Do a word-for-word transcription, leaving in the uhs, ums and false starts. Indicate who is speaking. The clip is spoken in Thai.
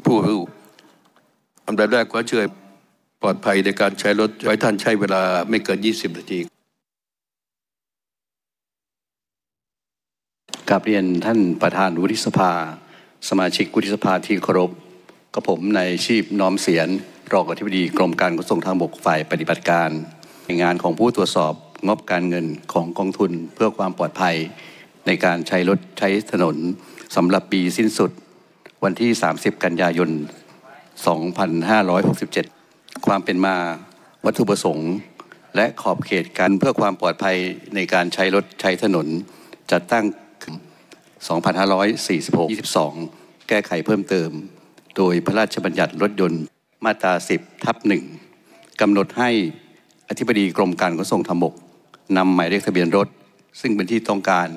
Speaker 1: ผู้อันดับแรกก็ช่วยปลอดภัยในการใช้รถไว้ท่านใช้เวลาไม่เกินยี่สิบนาที
Speaker 2: กราบเรียนท่านประธานวุฒิสภาสมาชิกวุฒิสภาที่เคารพกับผมนายชีพน้อมเสียรรองอธิบดีกรมการขนส่งทางบกฝ่ายปฏิบัติการในงานของผู้ตรวจสอบงบการเงินของกองทุนเพื่อความปลอดภัยในการใช้รถใช้ถนนสำหรับปีสิ้นสุดวันที่สามสิบกันยายนสองพันห้าร้อยหกสิบเจ็ดความเป็นมาวัตถุประสงค์และขอบเขตการเพื่อความปลอดภัยในการใช้รถใช้ถนนจัดตั้งสองพันห้าร้อยสี่สิบหก ยี่สิบสองแก้ไขเพิ่มเติมโดยพระราชบัญญัติรถยนต์มาตราสิบทับหนึ่งกำหนดให้อธิบดีกรมการขนส่งทางบกนำหมายเลขทะเบียนรถซึ่งเป็นที่ต้องการ